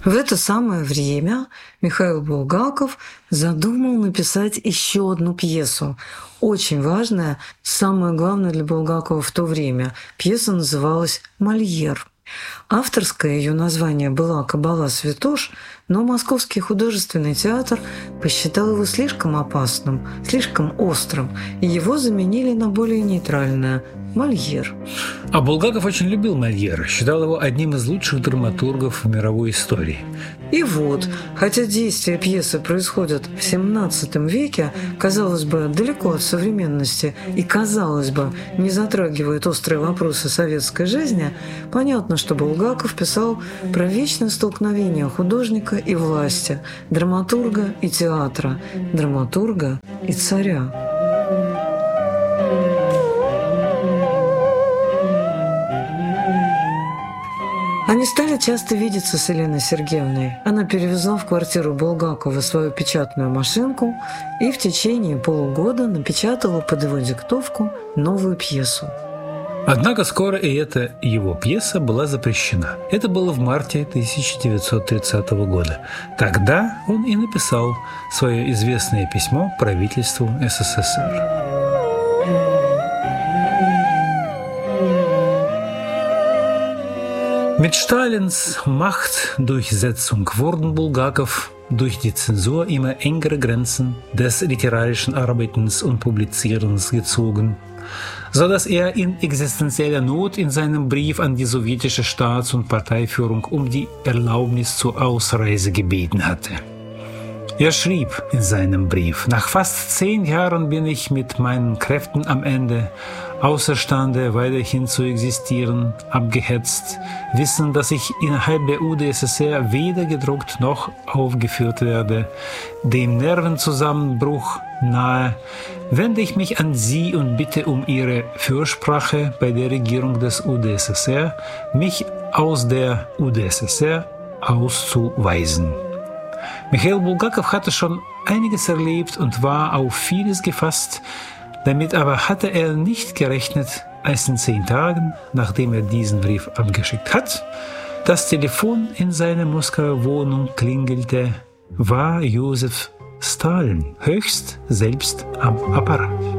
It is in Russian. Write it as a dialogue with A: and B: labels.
A: В это самое время Михаил Булгаков задумал написать еще одну пьесу. Очень важная, самое главное для Булгакова в то время. Пьеса называлась «Мольер». Авторское ее название была «Кабала Святош», но Московский художественный театр посчитал его слишком опасным, слишком острым, и его заменили на более нейтральное «Мольер».
B: А Булгаков очень любил Мольера, считал его одним из лучших драматургов в мировой истории.
A: И вот, хотя действия пьесы происходят в XVII веке, казалось бы, далеко от современности и, казалось бы, не затрагивает острые вопросы советской жизни, понятно, что Булгаков писал про вечное столкновение художника и власти, драматурга и театра, драматурга и царя. Они стали часто видеться с Еленой Сергеевной. Она перевезла в квартиру Булгакова свою печатную машинку и в течение полугода напечатала под его диктовку новую пьесу.
B: Однако скоро и эта его пьеса была запрещена. Это было в марте 1930 года. Тогда он и написал свое известное письмо правительству СССР. Mit Stalins Machtdurchsetzung wurden Bulgakov durch die Zensur immer engere Grenzen des literarischen Arbeitens und Publizierens gezogen, sodass er in existenzieller Not in seinem Brief an die sowjetische Staats- und Parteiführung um die Erlaubnis zur Ausreise gebeten hatte. Er schrieb in seinem Brief: Nach fast 10 Jahren bin ich mit meinen Kräften am Ende, außerstande weiterhin zu existieren, abgehetzt, wissen, dass ich innerhalb der UdSSR weder gedruckt noch aufgeführt werde, dem Nervenzusammenbruch nahe, wende ich mich an Sie und bitte um Ihre Fürsprache bei der Regierung des UdSSR, mich aus der UdSSR auszuweisen. Michail Bulgakov hatte schon einiges erlebt und war auf vieles gefasst. Damit aber hatte er nicht gerechnet, als in 10 Tagen, nachdem er diesen Brief abgeschickt hat, das Telefon in seiner Moskauer Wohnung klingelte, war Josef Stalin höchst selbst am Apparat.